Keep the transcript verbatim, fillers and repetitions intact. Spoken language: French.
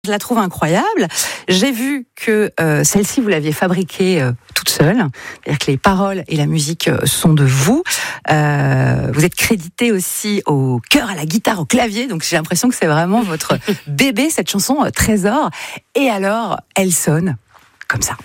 Je la trouve incroyable. J'ai vu que euh, celle-ci, vous l'aviez fabriquée euh, toute seule. C'est-à-dire que les paroles et la musique euh, sont de vous. Euh, vous êtes crédité aussi au chœur, à la guitare, au clavier. Donc j'ai l'impression que c'est vraiment votre bébé, cette chanson euh, Trésor. Et alors, elle sonne comme ça.